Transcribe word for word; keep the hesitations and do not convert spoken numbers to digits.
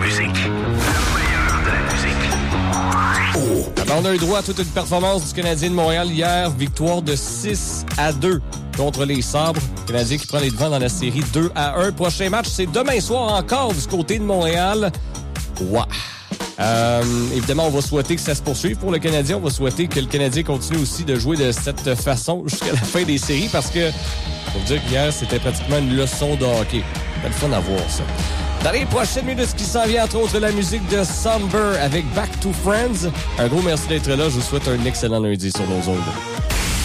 musique. Le meilleur de la musique. Oh. Alors, on a eu droit à toute une performance du Canadien de Montréal hier. Victoire de six à deux contre les Sabres. Le Canadien qui prend les devants dans la série deux à un. Prochain match, c'est demain soir encore du côté de Montréal. Wow. Euh, évidemment, on va souhaiter que ça se poursuive pour le Canadien. On va souhaiter que le Canadien continue aussi de jouer de cette façon jusqu'à la fin des séries parce que, faut dire qu'hier, c'était pratiquement une leçon de hockey. C'est le fun à voir, ça. Dans les prochaines minutes, ce qui s'en vient, entre autres, la musique de Somber avec Back to Friends. Un gros merci d'être là. Je vous souhaite un excellent lundi sur nos ondes.